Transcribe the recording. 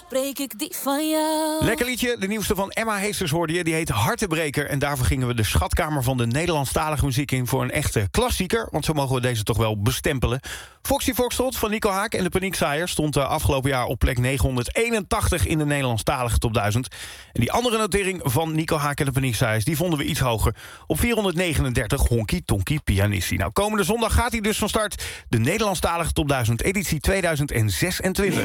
breek ik die van jou. Lekker liedje, de nieuwste van Emma Heesters hoorde je. Die heet Hartebreker. En daarvoor gingen we de schatkamer van de Nederlandstalige muziek in... voor een echte klassieker, want zo mogen we deze toch wel bestempelen. Foxy Foxtrot van Nico Haak en de Paniekzaaiers... stond afgelopen jaar op plek 981 in de Nederlandstalige top 1000. En die andere notering van Nico Haak en de Paniekzaaiers... die vonden we iets hoger. Op 439 Honky Tonky Pianissie. Nou, komende zondag gaat hij dus van start. De Nederlandstalige top 1000, editie 2026.